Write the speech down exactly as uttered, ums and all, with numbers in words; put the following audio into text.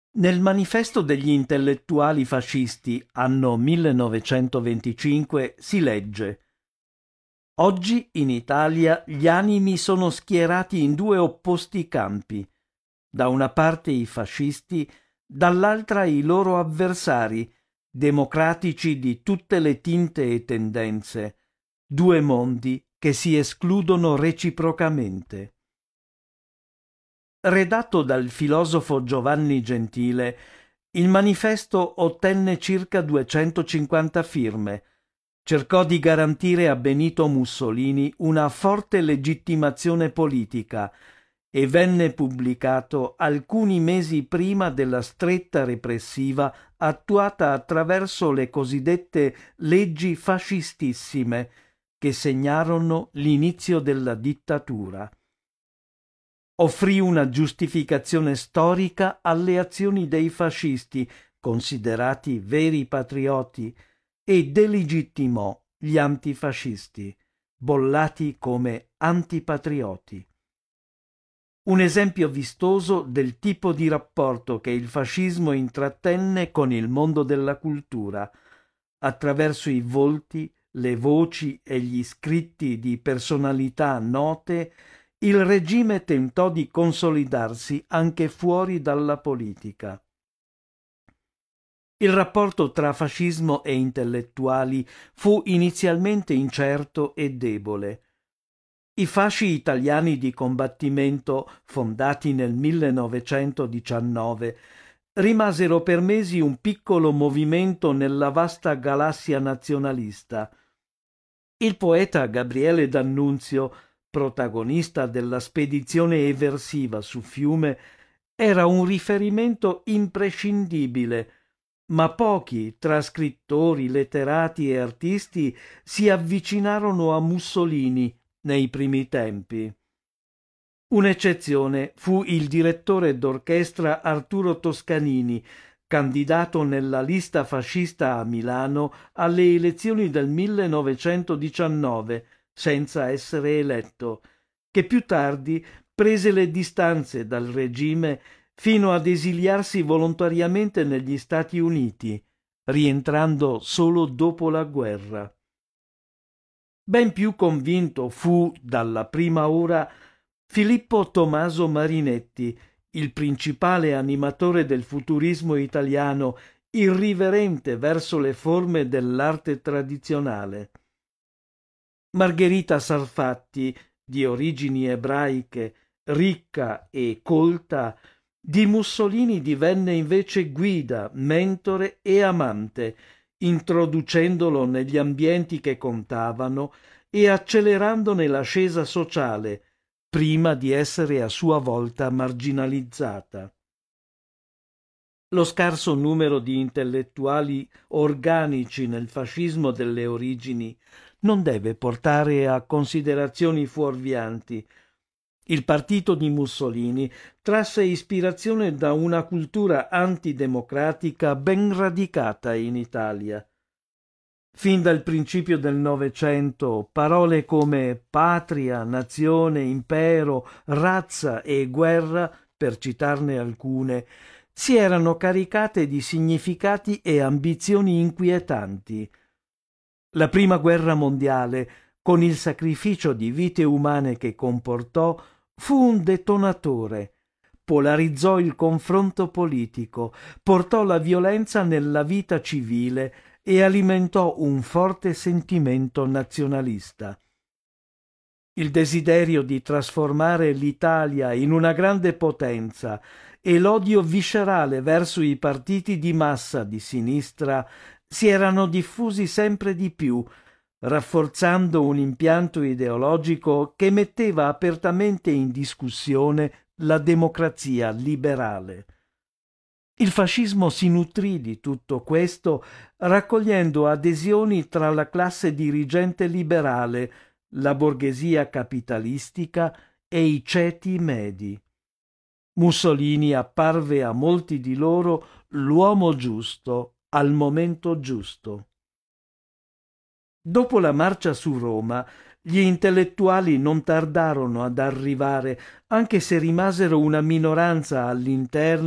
Nel manifesto degli intellettuali fascisti, anno millenovecentoventicinque, si legge: Oggi in Italia gli animi sono schierati in due opposti campi. Da una parte i fascisti, dall'altra i loro avversari, democratici di tutte le tinte e tendenze, due mondi che si escludono reciprocamente. Redatto dal filosofo Giovanni Gentile, il manifesto ottenne circa duecentocinquanta firme. Cercò di garantire a Benito Mussolini una forte legittimazione politica e venne pubblicato alcuni mesi prima della stretta repressiva attuata attraverso le cosiddette leggi fascistissime che segnarono l'inizio della dittatura. Offrì una giustificazione storica alle azioni dei fascisti, considerati veri patrioti, e delegittimò gli antifascisti, bollati come antipatrioti. Un esempio vistoso del tipo di rapporto che il fascismo intrattenne con il mondo della cultura, attraverso i volti, le voci e gli scritti di personalità note. Il regime tentò di consolidarsi anche fuori dalla politica. Il rapporto tra fascismo e intellettuali fu inizialmente incerto e debole. I fasci italiani di combattimento, fondati nel millenovecentodiciannove, rimasero per mesi un piccolo movimento nella vasta galassia nazionalista. Il poeta Gabriele D'Annunzio, protagonista della spedizione eversiva su Fiume, era un riferimento imprescindibile, ma pochi tra scrittori, letterati e artisti si avvicinarono a Mussolini nei primi tempi. Un'eccezione fu il direttore d'orchestra Arturo Toscanini, candidato nella lista fascista a Milano alle elezioni del millenovecentodiciannove, senza essere eletto, che più tardi prese le distanze dal regime fino ad esiliarsi volontariamente negli Stati Uniti, rientrando solo dopo la guerra. Ben più convinto fu dalla prima ora Filippo Tommaso Marinetti, il principale animatore del futurismo italiano, irriverente verso le forme dell'arte tradizionale. Margherita Sarfatti, di origini ebraiche, ricca e colta, di Mussolini divenne invece guida, mentore e amante, introducendolo negli ambienti che contavano e accelerandone l'ascesa sociale, prima di essere a sua volta marginalizzata. Lo scarso numero di intellettuali organici nel fascismo delle origini non deve portare a considerazioni fuorvianti. Il partito di Mussolini trasse ispirazione da una cultura antidemocratica ben radicata in Italia. Fin dal principio del Novecento, parole come patria, nazione, impero, razza e guerra, per citarne alcune, si erano caricate di significati e ambizioni inquietanti. La prima guerra mondiale, con il sacrificio di vite umane che comportò, fu un detonatore. Polarizzò il confronto politico, portò la violenza nella vita civile e alimentò un forte sentimento nazionalista. Il desiderio di trasformare l'Italia in una grande potenza e l'odio viscerale verso i partiti di massa di sinistra si erano diffusi sempre di più, rafforzando un impianto ideologico che metteva apertamente in discussione la democrazia liberale. Il fascismo si nutrì di tutto questo, raccogliendo adesioni tra la classe dirigente liberale, la borghesia capitalistica e i ceti medi. Mussolini apparve a molti di loro l'uomo giusto al momento giusto. Dopo la marcia su Roma, gli intellettuali non tardarono ad arrivare, anche se rimasero una minoranza all'interno